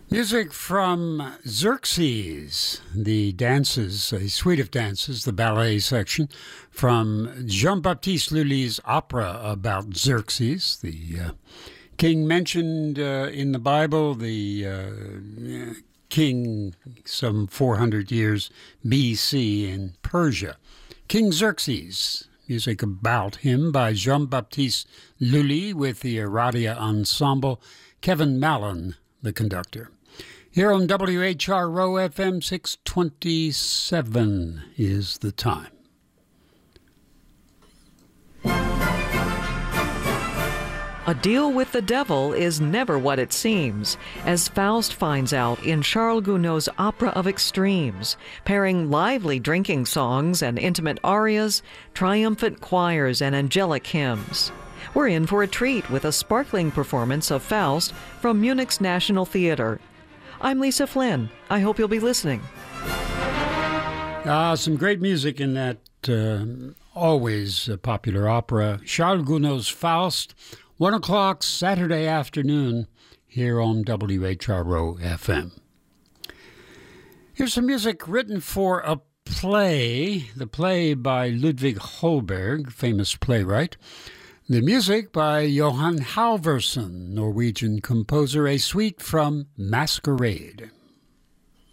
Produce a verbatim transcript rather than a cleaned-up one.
Music from Xerxes, the dances, a suite of dances, the ballet section, from Jean-Baptiste Lully's opera about Xerxes, the uh, king mentioned uh, in the Bible, the uh, king some four hundred years B C in Persia. King Xerxes, music about him by Jean-Baptiste Lully with the Aradia Ensemble, Kevin Mallon, the conductor. Here on W H R O F M six twenty-seven is the time. A deal with the devil is never what it seems, as Faust finds out in Charles Gounod's Opera of Extremes, pairing lively drinking songs and intimate arias, triumphant choirs, and angelic hymns. We're in for a treat with a sparkling performance of Faust from Munich's National Theater. I'm Lisa Flynn. I hope you'll be listening. Uh, some great music in that uh, always uh, popular opera, Charles Gounod's Faust, one o'clock Saturday afternoon here on W H R O F M. Here's some music written for a play, the play by Ludwig Holberg, famous playwright. The music by Johan Halvorsen, Norwegian composer, a suite from Masquerade.